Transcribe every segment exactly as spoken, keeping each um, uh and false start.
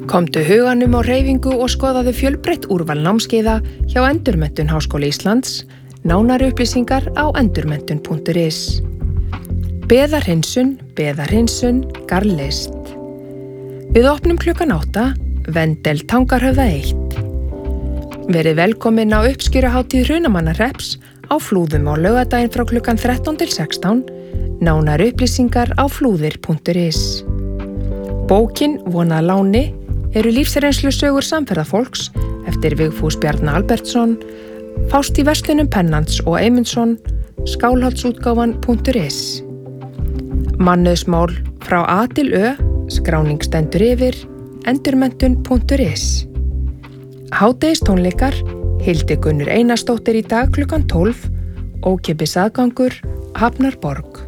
Komdu huganum á hreyfingu og skoðaðu fjölbreytt úrval námskeiða hjá Endurmenntun Háskóla Íslands. Nánari upplýsingar á endurmenntun punktur is. Beðarhreinsun, beðarhreinsun, garðlist. Við opnum klukkan átta, Vendel Tangarhöfða eitt. Verið velkomin á uppskýruhátíð Hrunamannahrepps á Flúðum á laugardaginn frá klukkan þrettán til sextán. Nánari upplýsingar á flúðir punktur is. Bókin Vonað láni eru lífsreynslusögur samferðafólks eftir Vigfús Bjarna Albertsson, fást í verslunum Pennans og Eymundsson, skálholtsútgáfan punktur is. Mannauðsmál frá A til Ö, skráning stendur yfir, endurmenntun punktur is. Hádegistónleikar, Hildi Gunnur Einarsdóttir í dag klukkan tólf, ókeypis aðgangur, Hafnarborg.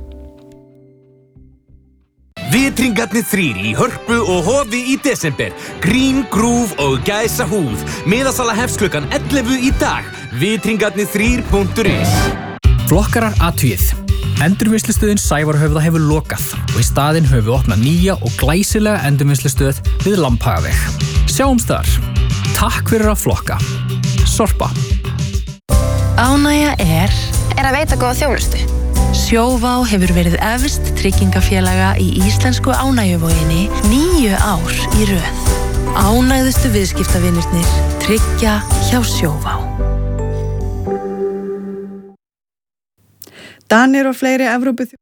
Vitringarnir þrír í Hörpu og Hofi í desember. Grín, grúf og gæsa húð. Miðasala hefst klukkan ellefu í dag. Vitringarnir þrír punktur is. Flokkarar athugið. Endurvinnslustöðin Sævarhöfða hefur lokað og í staðinn höfum við opnað nýja og glæsilega endurvinnslustöð við Lambhagaveg. Sjáumst þar. Takk fyrir að flokka. Sorpa. Ánægja er er að veita góða þjónustu. Sjóvá hefur verið efst tryggingafélaga í íslensku ánægjuvoginni níu ár í röð. Ánægðustu viðskiptavinirnir tryggja hjá Sjóvá. Danir og fleiri Evrópu